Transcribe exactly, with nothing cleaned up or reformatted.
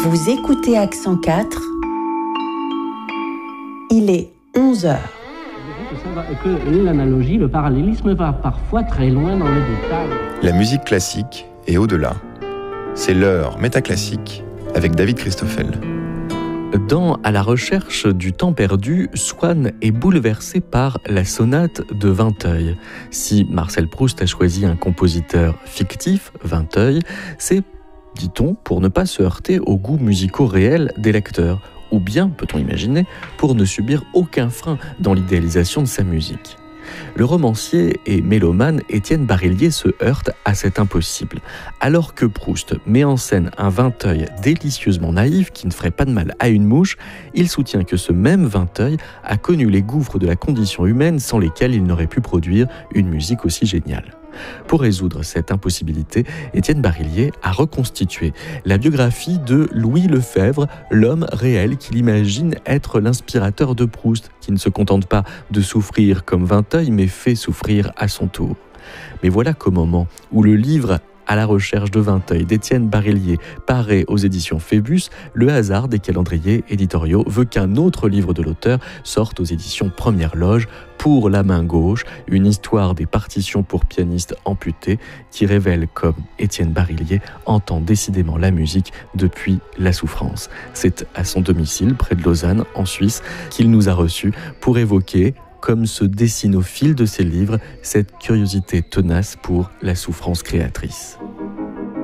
Vous écoutez Accent quatre. Il est onze heures. Que l'analogie, le parallélisme va parfois très loin dans les détails. La musique classique est au-delà. C'est l'heure métaclassique avec David Christoffel. Dans À la recherche du temps perdu, Swann est bouleversé par la sonate de Vinteuil. Si Marcel Proust a choisi un compositeur fictif, Vinteuil, c'est, dit-on, pour ne pas se heurter aux goûts musicaux réels des lecteurs, ou bien, peut-on imaginer, pour ne subir aucun frein dans l'idéalisation de sa musique. Le romancier et mélomane Étienne Barillier se heurte à cet impossible. Alors que Proust met en scène un Vinteuil délicieusement naïf qui ne ferait pas de mal à une mouche, il soutient que ce même Vinteuil a connu les gouffres de la condition humaine sans lesquels il n'aurait pu produire une musique aussi géniale. Pour résoudre cette impossibilité, Étienne Barillier a reconstitué la biographie de Louis Lefebvre, l'homme réel qu'il imagine être l'inspirateur de Proust, qui ne se contente pas de souffrir comme Vinteuil, mais fait souffrir à son tour. Mais voilà qu'au moment où le livre À la recherche de Vinteuil d'Étienne Barillier paraît aux éditions Phébus, le hasard des calendriers éditoriaux veut qu'un autre livre de l'auteur sorte aux éditions Première Loge, Pour la main gauche, une histoire des partitions pour pianistes amputés qui révèle comme Étienne Barillier entend décidément la musique depuis la souffrance. C'est à son domicile, près de Lausanne, en Suisse, qu'il nous a reçus pour évoquer, comme se dessine au fil de ses livres, cette curiosité tenace pour la souffrance créatrice.